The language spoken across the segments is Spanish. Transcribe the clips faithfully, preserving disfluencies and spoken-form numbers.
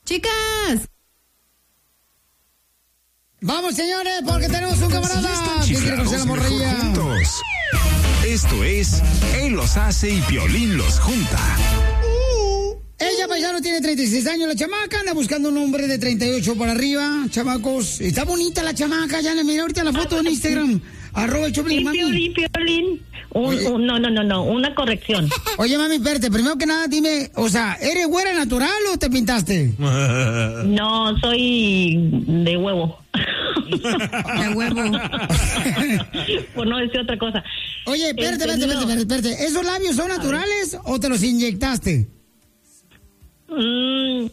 Chicas. Vamos, señores, porque tenemos un camarada Si que quiere conocer a la morrilla. Juntos. Esto es Él los hace y Piolín los junta. Uh, ella, paisano, tiene treinta y seis años. La chamaca anda buscando un hombre de treinta y ocho para arriba. Chamacos, está bonita la chamaca. Ya le miré ahorita la foto en Instagram. Arroba el Choplin, Sí, mami. Piolín, Piolín. Un, un, no, no, no, no, una corrección. Oye, mami, espérate, primero que nada, dime, o sea, ¿eres güera natural o te pintaste? No, soy de huevo. De huevo. Por no decir otra cosa. Oye, espérate, Este, espérate, no. espérate, espérate. ¿Esos labios son naturales o te los inyectaste? Mm,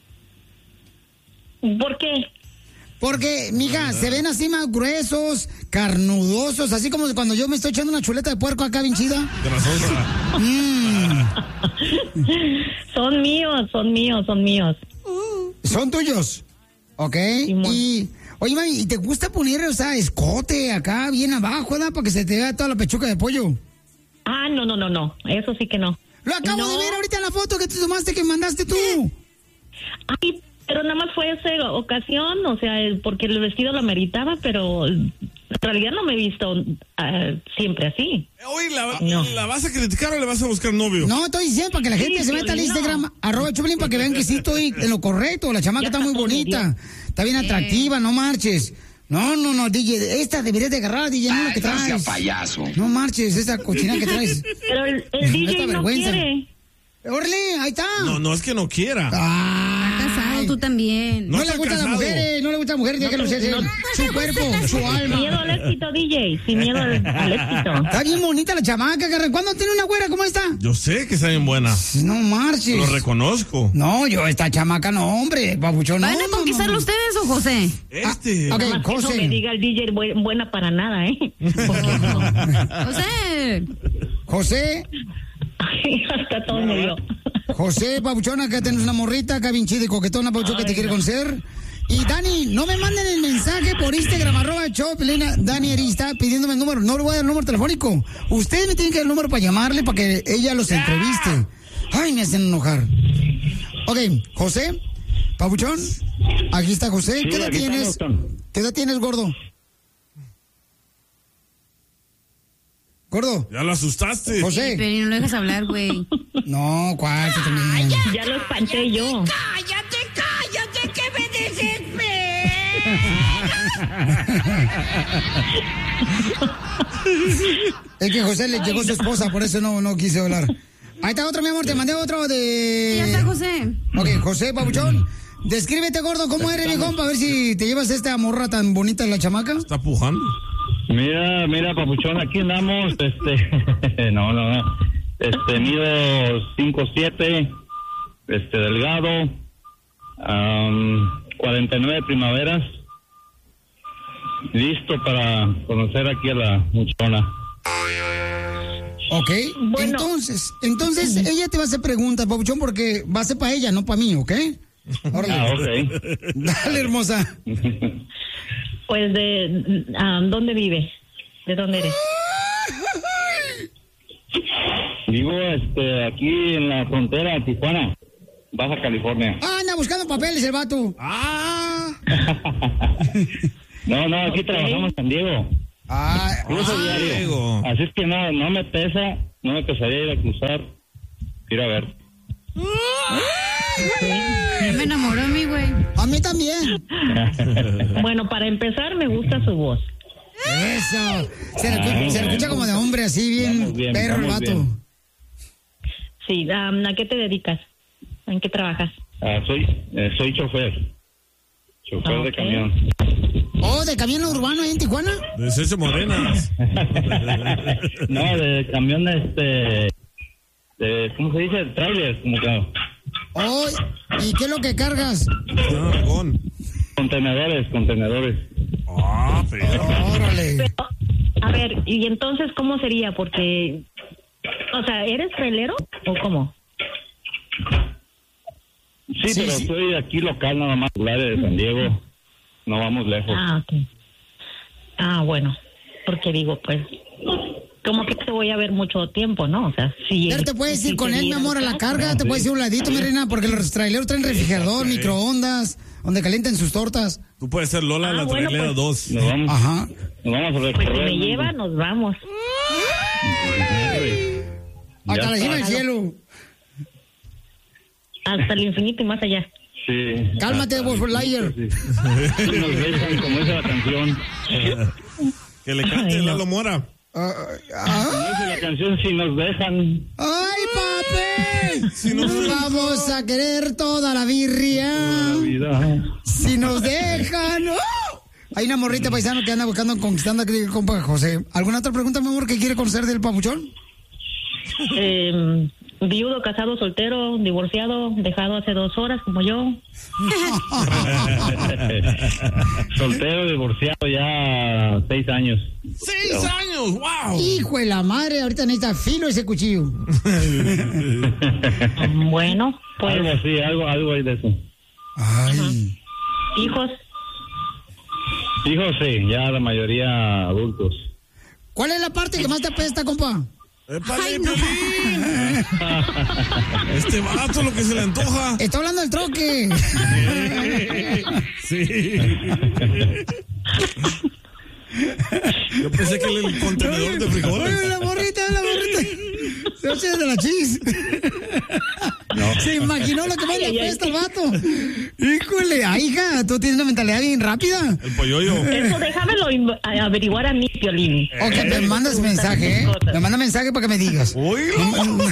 ¿Por qué? Porque, mija, se ven así más gruesos, carnudosos, así como cuando yo me estoy echando una chuleta de puerco acá bien chida. Grasosa. Mm, Son míos, son míos, son míos. son tuyos. ¿Ok? Simón. Y, oye, mami, ¿y te gusta poner, o sea, escote acá bien abajo, ¿verdad? Para que se te vea toda la pechuga de pollo. Ah, no, no, no, no. Eso sí que no. Lo acabo No. de ver ahorita en la foto que te tomaste, que mandaste tú. Ay, pero nada más fue esa ocasión, o sea, el- porque el vestido lo meritaba, pero en realidad no me he visto ah, siempre así. Oye, ¿la, No. ¿la vas a criticar o le vas a buscar novio? No, estoy diciendo para que la Sí, gente se meta al Piolín, Instagram, no. arroba Choplin, para que vean que sí estoy en lo correcto. La chamaca Ya está está muy todo bonita, está bien atractiva, no marches. No, no, no, D J, esta deberías de agarrar, D J, no lo que traes. payaso. No marches, esa cochina que traes. Pero el, el D J Esta no vergüenza. quiere. Orle, ahí está. No, no es que no quiera. Ay, Casado, tú también. no, No le está gustan las casado. mujeres, no le gustan las mujeres, déjalo ser. Su cuerpo, su Sin miedo alma. al éxito, D J, sin miedo al, al éxito. Está bien bonita la chamaca, carnal. ¿Cuándo tiene una güera como esta? Yo sé que está bien buena. No marches. Lo reconozco. No, yo, esta chamaca no, hombre, babuchón. No, ¿Van a no, conquistarlo no. ustedes o José? Este. Ah, ok. Más que no José. me diga el D J bu- buena para nada, ¿eh? Porque no. José. José, Ay, hasta todo me dio. José, babuchón, acá tienes una morrita, acá bien chida y coquetona, babuchón, que te Ay, quiere no. conocer. Y Dani, no me manden el mensaje por Instagram, arroba Choplin, Dani Arista, pidiéndome el número. No le voy a dar el número telefónico. Ustedes me tienen que dar el número para llamarle, para que ella los entreviste. Ay, me hacen enojar. Ok, José, babuchón, aquí está José. Sí, ¿Qué edad aquí tienes? estamos, ¿Qué edad tienes, gordo? Gordo. Ya lo asustaste. José. Pero no lo dejas hablar, güey. No, ¿cuál? Tú también. Ya lo espanté yo. ¡Cállate, cállate, que me desespera! Es que José le llegó su esposa, por eso no, no quise hablar. Ahí está otro, mi amor, te mandé otro de... Ya está, José. Ok, José, babuchón, descríbete, gordo, ¿cómo eres, mi compa? A ver si te llevas esta morra tan bonita, la chamaca. Está pujando. Mira, mira, papuchón, aquí andamos, este, no, no, no, este, mido cinco siete, este, delgado, um, cuarenta y nueve primaveras, listo para conocer aquí a la muchona. Ok, Bueno. entonces, entonces ella te va a hacer preguntas, babuchón, porque va a ser para ella, no para mí, ¿ok? Órale. Ah, ok. Dale, hermosa. Pues de... ah, ¿dónde vive? ¿De dónde eres? Vivo, este, aquí en la frontera de Tijuana, Baja California. Ah, anda buscando papeles el vato. Ah. No, no, aquí Ok. trabajamos en San Diego. Ah, Cruzo ah, diario. Diego. Así es que no, no me pesa, no me pesaría ir a cruzar, ir a ver. Ya me enamoró a mí, güey. a mí también. Bueno, para empezar, me gusta su voz. Eso. Se le, escucha- se le escucha como de hombre, así bien, Vamos bien, perro el vamos vato. bien. Sí, um, ¿a qué te dedicas? ¿En qué trabajas? Ah, soy, eh, soy chofer, chofer de Ok. camión. Oh, de camión urbano ahí en Tijuana. De César Morenas. No, de camión, este, de, ¿cómo se dice? Trailer, como que, Oh, ¿y qué es lo que cargas? Ah, con. contenedores, contenedores. Ah, pero. Órale. A ver, ¿y entonces cómo sería? Porque... O sea, ¿eres trailero o cómo? Sí, Sí, pero sí. soy aquí local nada más, del área de San Diego, no vamos lejos. Ah, ok. Ah, bueno. Porque digo, pues... como que te voy a ver mucho tiempo, ¿no? O sea, sí. Pero te puedes sí ir con te él, mi dieron amor, a la casa. carga, te puedes ir a un ladito, mi reina, porque los traileros traen refrigerador, microondas, donde calienten sus tortas. Tú puedes ser Lola Ah, la bueno, trailera pues. dos. Nos vamos, Ajá. nos vamos a Pues recorrer. si me el mundo. lleva, nos vamos. Ya Hasta la cima del está. cielo. Hasta el infinito y más allá. Sí. Cálmate, Hasta- Buzz Lightyear. Sí. Sí nos dejan, como dice la canción. Que le cante Ay, no. Lalo Mora. Ah, Como ah. dice la canción, si nos dejan. ¡Ay, papi! Si nos Nos vamos a querer toda la birria. La vida. Si nos dejan. ¡Oh! Hay una morrita paisano que anda buscando, conquistando aquí el compa José. ¿Alguna otra pregunta, mi amor, que quiere conocer del papuchón? Eh, viudo, casado, soltero, divorciado, dejado hace dos horas, como yo. Soltero, divorciado ya seis años. ¡Seis años! ¡Wow! Hijo de la madre, ahorita necesita filo ese cuchillo. Bueno, pues, Algo así, algo, algo hay de eso. Ay. hijos, Hijos, sí, ya la mayoría adultos. ¿Cuál es la parte que más te apesta, compa? ¡Épale, Piolín! Este vato lo que se le antoja. Está hablando del troque. Sí. Yo pensé que era el contenedor de Oye, frijoles. la morrita, la morrita. Se oye de la chis. Se imaginó lo que más le Ay, ay, apesta al vato. Híjole, ay, hija, tú tienes una mentalidad bien rápida. El polloyo. eso déjamelo in- a- averiguar a mí, Piolín. Ok, me mandas mensaje, ¿eh? Me manda mensaje para que me digas. ¡Oílo!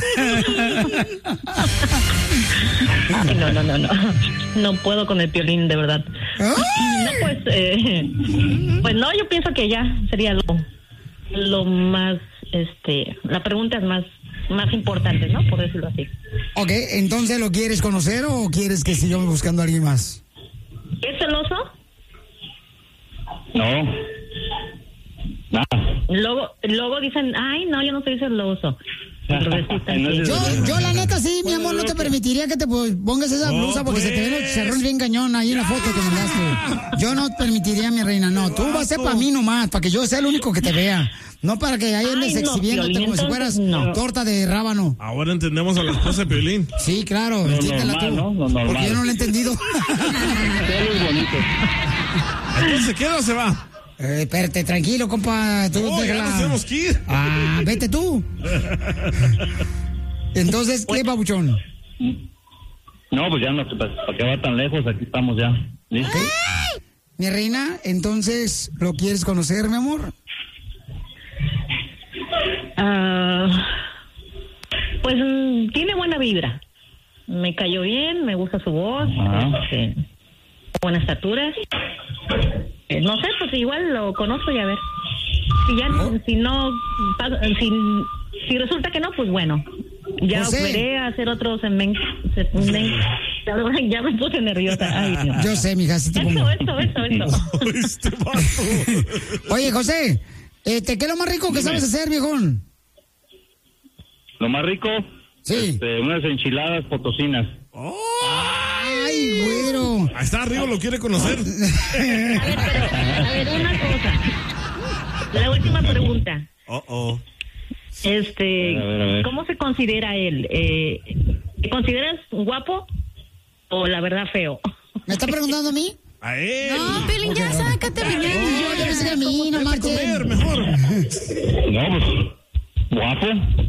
Ay, no, no, no, no. No puedo con el Piolín, de verdad. ¡Ah! No, pues, eh, pues no, yo pienso que ya sería lo, lo más, este, la pregunta es más, más importante, ¿no? Por decirlo así. Ok, entonces, ¿lo quieres conocer o quieres que sigamos buscando a alguien más? ¿Es celoso? No. Nada. Luego, luego dicen, ay, no, yo no soy celoso. Resultan No es que- Yo, yo la neta sí, mi amor, no te permitiría que te pues, pongas esa No, blusa porque se te ven los pues. chicharrones bien cañón ahí en la foto que mandaste. Yo no permitiría, mi reina, no. Tú vas a ser para mí nomás, para que yo sea el único que te vea. No para que ahí andes Ay, no, exhibiéndote Piolín, como si entonces, fueras no. torta de rábano. Ahora entendemos a la esposa de Piolín. Sí, claro, Lo entiéndela normal, tú. ¿no? Lo normal. Porque yo no lo he entendido. Celos bonitos. Entonces, ¿se queda o se va? Eh, espérate, tranquilo, compa. Tú Oh, ya déjala. nos tenemos que ir. Ah, vete tú. Entonces, ¿qué, papuchón? No, pues ya no, ¿para qué va tan lejos? Aquí estamos ya. ¿Listo? Mi reina, entonces, ¿lo quieres conocer, mi amor? Ah, pues mm, tiene buena vibra. Me cayó bien, me gusta su voz, Ajá. este, buena estatura. Eh, no sé, pues igual lo conozco y a ver. Si ya, si no, pa- si, si resulta que no, pues bueno. Ya José. veré a hacer otro segmento. segmento. Ya me puse nerviosa. Ay, Dios. Yo sé, mija, sí te pongo. Eso, eso, eso, eso. Este vato. Oye, José, este, ¿qué es lo más rico que sabes hacer, viejón? Lo más rico, Sí. este, unas enchiladas potosinas. Ay, güero. Ahí está arriba, lo quiere conocer. A ver, pero, a ver, una cosa. La última pregunta. Oh, oh. Este, A ver, a ver. ¿cómo se considera él? Eh, ¿Te consideras guapo o la verdad feo? ¿Me está preguntando a mí? A él. No, Piolín, ya sácate, Yo, Piolín. yo pensé que a mí, no Vete a comer, marchen. mejor. No, pues, guapo.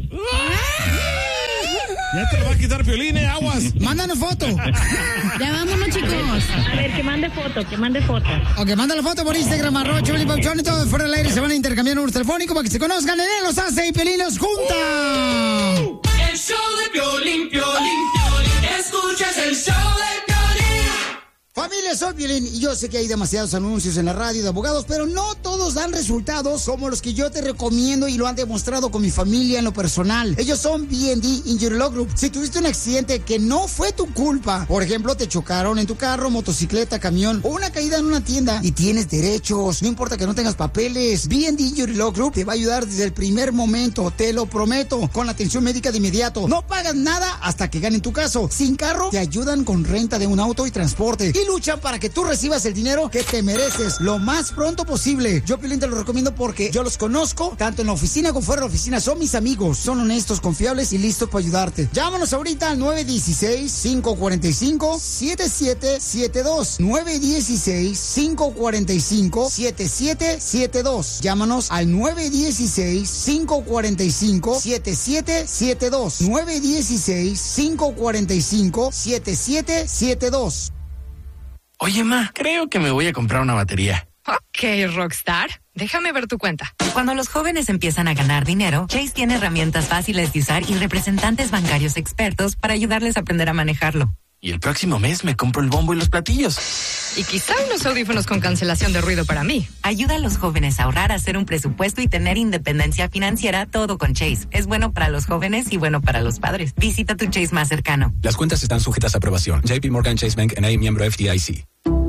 Ya te lo va a quitar Piolín, eh, aguas. Mándanos foto. Ya vámonos, chicos. A ver, que mande foto, que mande foto. Ok, manda la foto por Instagram, arroba Choplin Papuchón, y todo fuera del aire se van a intercambiar números telefónicos para que se conozcan. En él los hace y Piolín los junta. El show de Piolín, Piolín, Piolín. Escuchas el show de Piolín. Familia, soy Piolín y yo sé que hay demasiados anuncios en la radio de abogados, pero no todos dan resultados como los que yo te recomiendo y lo han demostrado con mi familia en lo personal. Ellos son B and D Injury Law Group. Si tuviste un accidente que no fue tu culpa, por ejemplo, te chocaron en tu carro, motocicleta, camión o una caída en una tienda y tienes derechos, no importa que no tengas papeles, B and D Injury Law Group te va a ayudar desde el primer momento, te lo prometo, con la atención médica de inmediato. No pagas nada hasta que ganen tu caso. Sin carro, te ayudan con renta de un auto y transporte y luchan para que tú recibas el dinero que te mereces lo más pronto posible. Yo, Piolín, te lo recomiendo porque yo los conozco, tanto en la oficina como fuera de la oficina. Son mis amigos, son honestos, confiables y listos para ayudarte. Llámanos ahorita al nueve uno seis, cinco cuatro cinco, siete siete siete dos. nueve uno seis, cinco cuatro cinco, siete siete siete dos. Llámanos al nueve uno seis, cinco cuatro cinco, siete siete siete dos. nueve uno seis, cinco cuatro cinco, siete siete siete dos. Oye, ma, creo que me voy a comprar una batería. Ok, Rockstar. Déjame ver tu cuenta. Cuando los jóvenes empiezan a ganar dinero, Chase tiene herramientas fáciles de usar y representantes bancarios expertos para ayudarles a aprender a manejarlo. Y el próximo mes me compro el bombo y los platillos. Y quizá unos audífonos con cancelación de ruido para mí. Ayuda a los jóvenes a ahorrar, a hacer un presupuesto y tener independencia financiera, todo con Chase. Es bueno para los jóvenes y bueno para los padres. Visita tu Chase más cercano. Las cuentas están sujetas a aprobación. J P Morgan Chase Bank N A, miembro F D I C.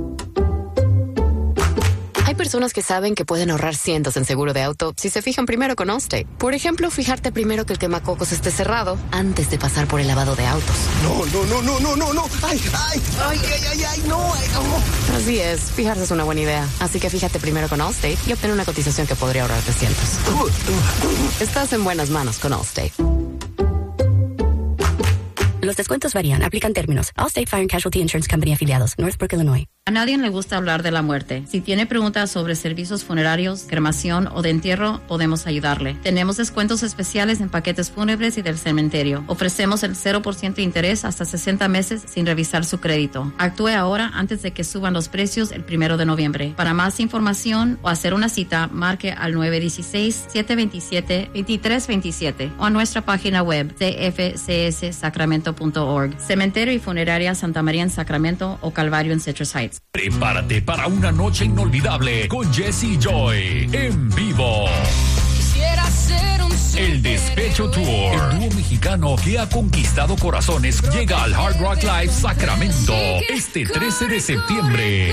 Hay personas que saben que pueden ahorrar cientos en seguro de auto si se fijan primero con Allstate. Por ejemplo, fijarte primero que el quemacocos esté cerrado antes de pasar por el lavado de autos. No, no, no, no, no, no, no. Ay, ay, ay, ay, ay, ay, no, ay, no. Así es, fijarse es una buena idea. Así que fíjate primero con Allstate y obtén una cotización que podría ahorrarte cientos. Estás en buenas manos con Allstate. Los descuentos varían. Aplican términos. Allstate Fire and Casualty Insurance Company afiliados. Northbrook, Illinois. A nadie le gusta hablar de la muerte. Si tiene preguntas sobre servicios funerarios, cremación o de entierro, podemos ayudarle. Tenemos descuentos especiales en paquetes fúnebres y del cementerio. Ofrecemos el cero por ciento de interés hasta sesenta meses sin revisar su crédito. Actúe ahora antes de que suban los precios el primero de noviembre. Para más información o hacer una cita, marque al nueve uno seis, siete dos siete, dos tres dos siete o a nuestra página web c f c s sacramento punto org. Cementerio y Funeraria Santa María en Sacramento o Calvario en Citrus Heights. Prepárate para una noche inolvidable con Jesse Joy en vivo. Quisiera ser un El Despecho Tour, el dúo mexicano que ha conquistado corazones, llega al Hard Rock Live Sacramento este trece de septiembre.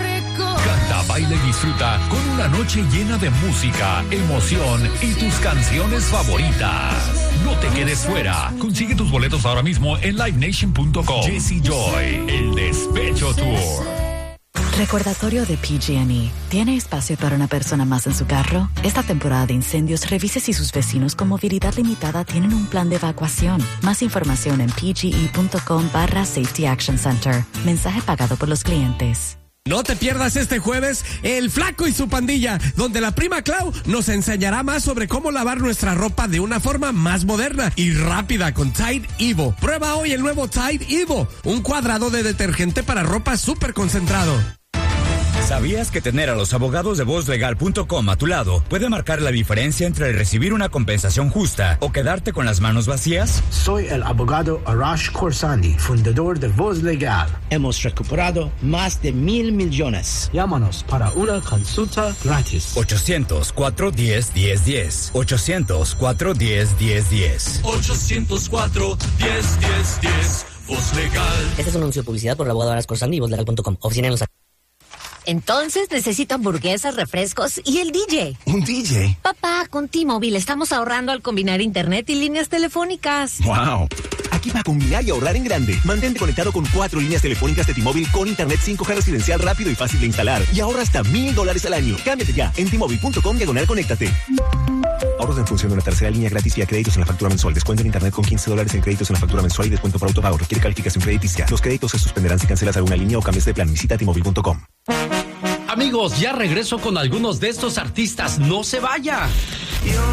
Canta, baila y disfruta con una noche llena de música, emoción y tus canciones favoritas. No te quedes fuera. Consigue tus boletos ahora mismo en live nation punto com. Jesse Joy, El Despecho Tour. Recordatorio de P G and E. ¿Tiene espacio para una persona más en su carro? Esta temporada de incendios, revise si sus vecinos con movilidad limitada tienen un plan de evacuación. Más información en pge.com barra Safety Action Center. Mensaje pagado por los clientes. No te pierdas este jueves El Flaco y su pandilla, donde la prima Clau nos enseñará más sobre cómo lavar nuestra ropa de una forma más moderna y rápida con Tide Evo. Prueba hoy el nuevo Tide Evo, un cuadrado de detergente para ropa súper concentrado. ¿Sabías que tener a los abogados de voz legal punto com a tu lado puede marcar la diferencia entre recibir una compensación justa o quedarte con las manos vacías? Soy el abogado Arash Khorsandi, fundador de Voz Legal. Hemos recuperado más de mil millones. Llámanos para una consulta gratis. ochocientos, cuatro uno cero, uno cero uno cero. ochocientos, cuatro uno cero, uno cero uno cero. ochocientos cuatro, diez, diez, diez. Voz Legal. Este es un anuncio de publicidad por el abogado Arash Khorsandi y voz legal punto com. Oficina en Los Ángeles. Entonces necesito hamburguesas, refrescos y el D J. ¿Un D J? Papá, con T-Mobile estamos ahorrando al combinar internet y líneas telefónicas. ¡Wow! Aquí va a combinar y ahorrar en grande. Mantente conectado con cuatro líneas telefónicas de T-Mobile con internet cinco G residencial rápido y fácil de instalar. Y ahorra hasta mil dólares al año. Cámbiate ya en T Mobile punto com diagonal conéctate. Ahorros en función de una tercera línea gratis y a créditos en la factura mensual. Descuento en internet con quince dólares en créditos en la factura mensual y descuento por autopago. Requiere calificación crediticia. Los créditos se suspenderán si cancelas alguna línea o cambias de plan. Visita T Mobile punto com. Amigos, ya regreso con algunos de estos artistas. No se vaya.